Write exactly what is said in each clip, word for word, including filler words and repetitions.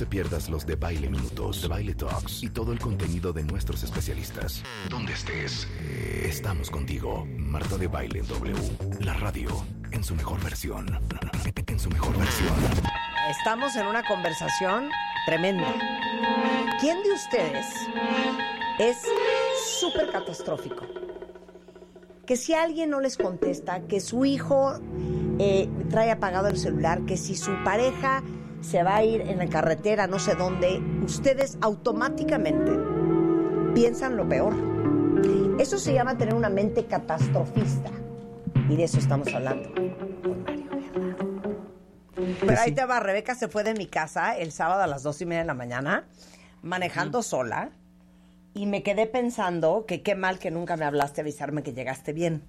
pierdas los de Baile Minutos, de Baile Talks y todo el contenido de nuestros especialistas. Donde estés, estamos contigo. Marta de Baile W, la radio en su mejor versión. En su mejor versión. Estamos en una conversación tremenda. ¿Quién de ustedes es súper catastrófico? Que si alguien no les contesta, que su hijo eh, trae apagado el celular, que si su pareja se va a ir en la carretera, no sé dónde, ustedes automáticamente piensan lo peor. Eso se llama tener una mente catastrofista. Y de eso estamos hablando con Mario Guerra. Pero ahí te va, Rebeca se fue de mi casa el sábado a las dos y media de la mañana, manejando mm. sola, y me quedé pensando que qué mal que nunca me hablaste a avisarme que llegaste bien.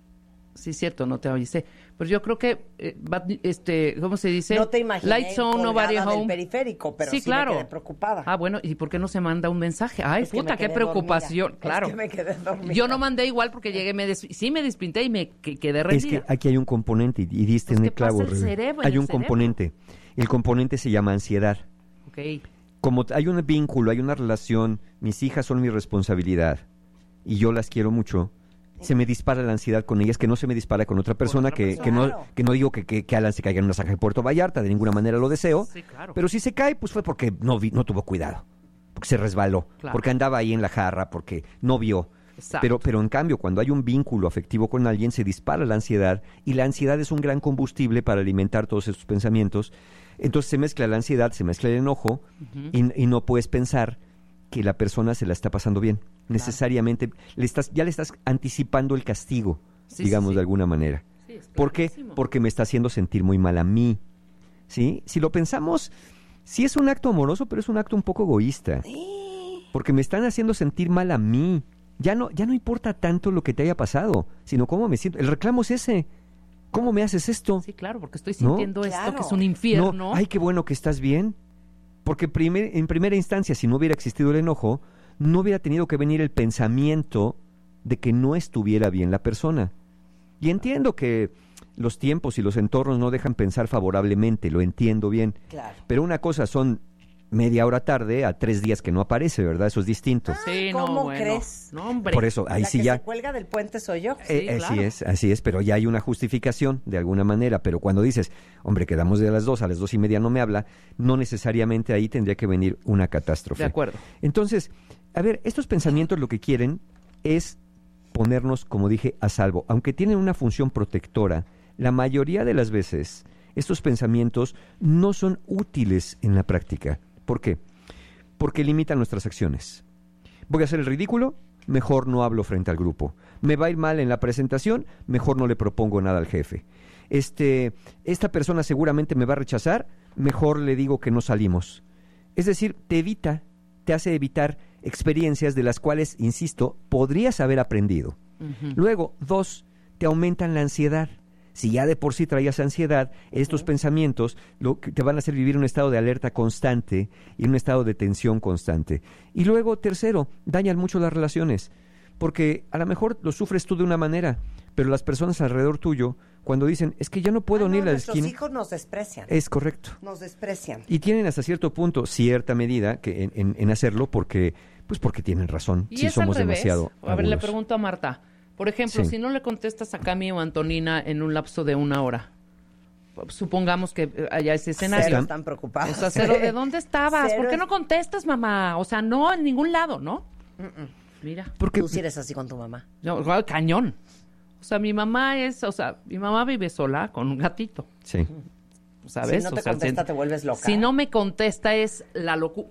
Sí, cierto, no te avisé. Pero yo creo que, eh, este, ¿cómo se dice? No te imaginé Light zone, nobody home. Del periférico, pero sí, sí claro. me quedé preocupada. Ah, bueno, ¿y por qué no se manda un mensaje? Ay, es puta, qué preocupación. Dormida. Claro. Es que me quedé dormida. Yo no mandé igual porque llegué, me des... sí me despinté y me que, quedé rendida. Es que aquí hay un componente, y diste pues en el clavo. El cerebro, hay el un cerebro. componente. El componente se llama ansiedad. Ok. Como hay un vínculo, hay una relación, mis hijas son mi responsabilidad y yo las quiero mucho, se me dispara la ansiedad con ellas, que no se me dispara con otra persona, otra que, persona. que, no, claro. que no digo que, que, que Alan se caiga en una zanja de Puerto Vallarta, de ninguna manera lo deseo, sí, claro. Pero si se cae, pues fue porque no, vi, no tuvo cuidado, porque se resbaló, claro. Porque andaba ahí en la jarra, porque no vio. Pero, pero en cambio, cuando hay un vínculo afectivo con alguien, se dispara la ansiedad, y la ansiedad es un gran combustible para alimentar todos estos pensamientos. Entonces se mezcla la ansiedad, se mezcla el enojo, uh-huh. y, y no puedes pensar que la persona se la está pasando bien. Claro. Necesariamente le estás, ya le estás anticipando el castigo, sí, digamos, sí, sí. de alguna manera. Sí, ¿por qué? Porque me está haciendo sentir muy mal a mí. ¿Sí? Si lo pensamos, sí es un acto amoroso, pero es un acto un poco egoísta. Sí. Porque me están haciendo sentir mal a mí. Ya no, ya no importa tanto lo que te haya pasado, sino cómo me siento. El reclamo es ese. ¿Cómo me haces esto? Sí, claro, porque estoy sintiendo ¿no? esto claro. que es un infierno. No, ay, qué bueno que estás bien. Porque primer, en primera instancia, si no hubiera existido el enojo, no hubiera tenido que venir el pensamiento de que no estuviera bien la persona. Y entiendo que los tiempos y los entornos no dejan pensar favorablemente, lo entiendo bien. Claro. Pero una cosa son media hora tarde a tres días que no aparece, ¿verdad? Eso es distinto. Ah, sí, ¿cómo no, bueno. crees? No, hombre. Por eso, ahí la sí que ya... se cuelga del puente soy yo. Eh, sí, eh, claro. Así es, así es, pero ya hay una justificación de alguna manera. Pero cuando dices, hombre, quedamos de las dos, a las dos y media no me habla, no necesariamente ahí tendría que venir una catástrofe. De acuerdo. Entonces, a ver, estos pensamientos lo que quieren es ponernos, como dije, a salvo. Aunque tienen una función protectora, la mayoría de las veces estos pensamientos no son útiles en la práctica. ¿Por qué? Porque limitan nuestras acciones. Voy a hacer el ridículo, mejor no hablo frente al grupo. Me va a ir mal en la presentación, mejor no le propongo nada al jefe. Este, esta persona seguramente me va a rechazar, mejor le digo que no salimos. Es decir, te evita, te hace evitar experiencias de las cuales, insisto, podrías haber aprendido. Uh-huh. Luego, dos, te aumentan la ansiedad. Si ya de por sí traías ansiedad, estos uh-huh. pensamientos lo que te van a hacer vivir un estado de alerta constante y un estado de tensión constante. Y luego, tercero, dañan mucho las relaciones, porque a lo mejor lo sufres tú de una manera, pero las personas alrededor tuyo, cuando dicen, es que ya no puedo ah, no, ni ir a la esquina... Nuestros hijos nos desprecian. Es correcto. Nos desprecian. Y tienen hasta cierto punto cierta medida que en, en, en hacerlo porque, pues porque tienen razón. ¿Y si es somos al revés? demasiado A ver, agudos. le pregunto a Marta. Por ejemplo, sí. si no le contestas a Cami o a Antonina en un lapso de una hora, supongamos que haya ese escenario. Cero están preocupados. O sea, cero, ¿de dónde estabas? Cero. ¿Por qué no contestas, mamá? O sea, no, en ningún lado, ¿no? Mm-mm. Mira. Porque tú sí eres así con tu mamá. No, cañón. O sea, mi mamá es, o sea, mi mamá vive sola con un gatito. Sí. ¿Sabes? Si no te o sea, contesta, si, te vuelves loca. Si no me contesta es la locura.